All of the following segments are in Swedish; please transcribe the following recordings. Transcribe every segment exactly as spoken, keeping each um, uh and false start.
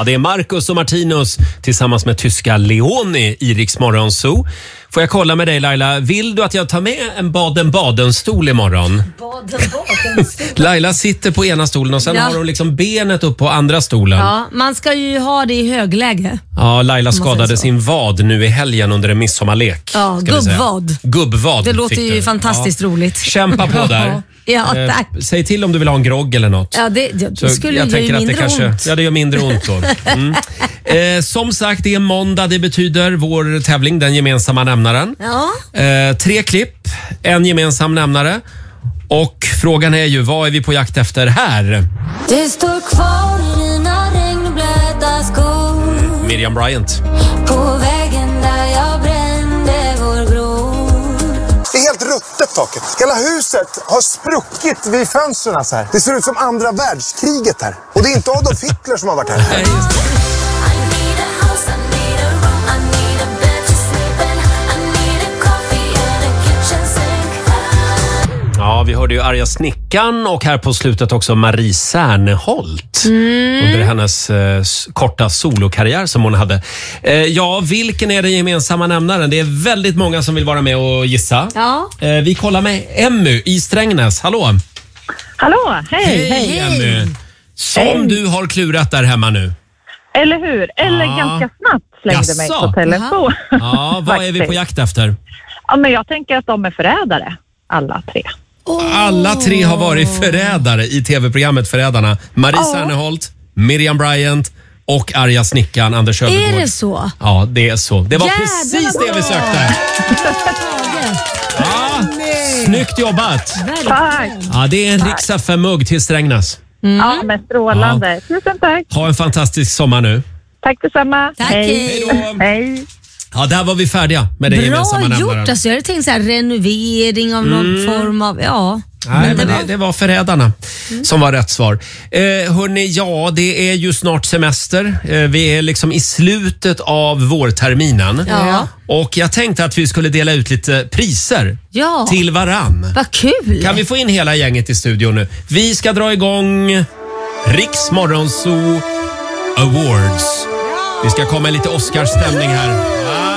Ja, det är Marcus och Martinus tillsammans med tyska Leoni i Rix Morgon Zoo. Får jag kolla med dig, Laila? Vill du att jag tar med en Baden-Baden-stol imorgon? Baden-Baden-stol? Laila sitter på ena stolen och sen ja. har hon liksom benet upp på andra stolen. Ja, man ska ju ha det i högläge. Ja, Laila skadade sin vad nu i helgen under en midsommarlek. Ja, gubbvad. Gubbvad. Det låter ju fantastiskt ja. roligt. Kämpa på där. Ja, tack. Eh, säg till om du vill ha en grogg eller något. Ja, det, det, det skulle jag göra ju mindre det kanske, ont. Ja, det gör mindre ont då. Mm. Eh, som sagt, det är måndag. Det betyder vår tävling, den gemensamma nämnaren. Ja. Eh, tre klipp, en gemensam nämnare. Och frågan är ju, vad är vi på jakt efter här? Det står kvar i dina regnblöta skor. Miriam Bryant. På vägen där jag brände vår bro. Det är helt ruttet taket. Hela huset har spruckit vid fönstren så här. Det ser ut som andra världskriget här. Och det är inte Adolf Hitler som har varit här. Nej, just det. Ja, vi hörde ju Arga Snickan och här på slutet också Marie Serneholt mm. under hennes eh, korta solokarriär som hon hade. Eh, ja, vilken är den gemensamma nämnaren? Det är väldigt många som vill vara med och gissa. Ja. Eh, vi kollar med Emmy i Strängnäs. Hallå! Hallå, hej! Hej, hej. Emmy! Som hej. Du har klurat där hemma nu. Eller hur? Eller ja. ganska snabbt slängde Jaså. mig på telefon. Ja, vad är vi på jakt efter? Ja, men jag tänker att de är förrädare, alla tre. Oh. Alla tre har varit förrädare i tv-programmet Förrädarna. Marie oh. Serneholt, Miriam Bryant och Arga Snickan Anders Öfvergård. Är det så? Ja, det är så. Det var Jävlar precis det vi sökte. Ja, snyggt jobbat. Tack. Ja, det är en Rix F M-mugg till Strängnäs. Mm. Ja, men strålande. Ja. Tusen tack. Ha en fantastisk sommar nu. Tack detsamma. Tack. Hej. Hej då. Hej. Ja, där var vi färdiga med det Bra gemensamma nämnaren. Bra gjort. Alltså, jag hade tänkt så här, renovering av någon mm. form av... Ja. Nej, men det, det, var... det var Förrädarna mm. som var rätt svar. Eh, hörni, ja, det är ju snart semester. Eh, vi är liksom i slutet av vårterminen. Ja. Och jag tänkte att vi skulle dela ut lite priser ja. till varann. Vad kul! Kan vi få in hela gänget i studion nu? Vi ska dra igång Rix Morgon Zoo Awards. Vi ska komma i lite Oscarsstämning här. Ja.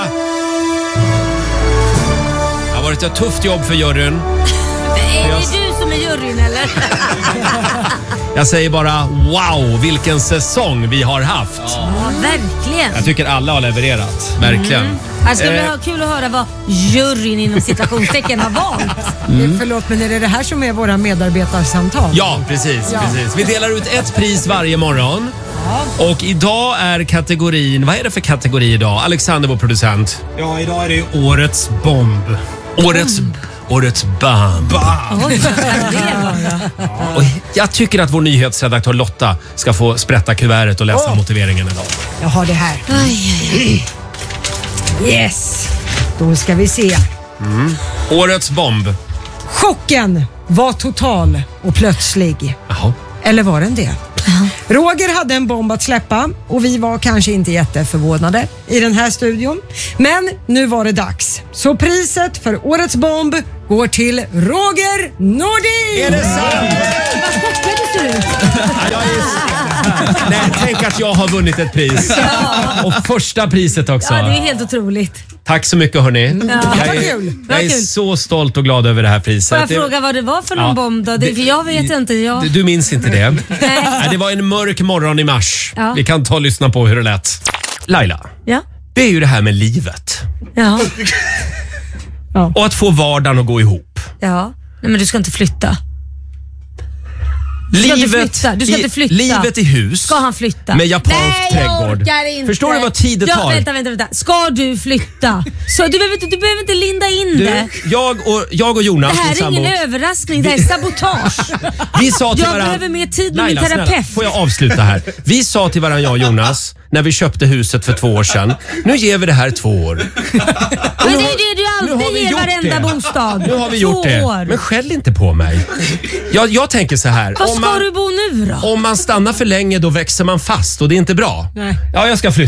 Det har varit ett tufft jobb för juryn. Är det du som är juryn eller? Jag säger bara wow, vilken säsong vi har haft. Ja, verkligen. Jag tycker alla har levererat, verkligen. Mm. Det skulle eh. vara kul att höra vad juryn inom citationstecken har valt. Mm. Förlåt, men är det det här som är våra medarbetarsamtal? Ja, precis, ja. precis. Vi delar ut ett pris varje morgon. Ja. Och idag är kategorin, vad är det för kategori idag? Alexander, vår producent. Ja, idag är det årets bomb. Årets bomb. Årets bomb. Oj, och jag tycker att vår nyhetsredaktör Lotta ska få sprätta kuvertet och läsa oh. motiveringen idag. Jag har det här. Aj, aj, aj. Yes, då ska vi se. Mm. Årets bomb. Chocken var total och plötslig. Jaha. Eller var den det? Roger hade en bomb att släppa och vi var kanske inte jätteförvånade i den här studion. Men nu var det dags. Så priset för årets bomb går till Roger Nordin! Är det sant? Vad chockad du ser ut. Jag är... Nej, tänk att jag har vunnit ett pris. Ja. Och första priset också. Ja, det är helt otroligt. Tack så mycket, hörni. Ja. Jag är, jag är så stolt och glad över det här priset. Får jag det... fråga vad det var för någon ja. bomb då? Det, för jag vet inte. Jag... Du minns inte det? Nej. Det var en mörk morgon i mars. Ja. Vi kan ta och lyssna på hur det lät. Laila, ja. det är ju det här med livet. Ja. Ja. Och att få vardagen att gå ihop. Ja, nej, men du ska inte flytta. Du ska livet, inte flytta. Du ska i, inte flytta. Livet i hus. Ska han flytta? Med japansk Nej, trädgård. Inte. Förstår du vad tid det tar? Ja, vänta, vänta, vänta. Ska du flytta? Så du behöver inte, du behöver inte linda in du, det. Jag och, jag och Jonas. Det här är ingen överraskning, det här är sabotage. Vi sa till jag varann, behöver mer tid med Laila, min terapeut. Snälla, får jag avsluta här? Vi sa till varandra, jag och Jonas, när vi köpte huset för två år sedan. Nu ger vi det här två år. Men det är det du alltid ger varenda det. bostad. Nu har vi två gjort det. År. Men skäll inte på mig. Jag, jag tänker så här. Var om ska man, du bo nu då? Om man stannar för länge då växer man fast och det är inte bra. Nej. Ja, jag ska flytta.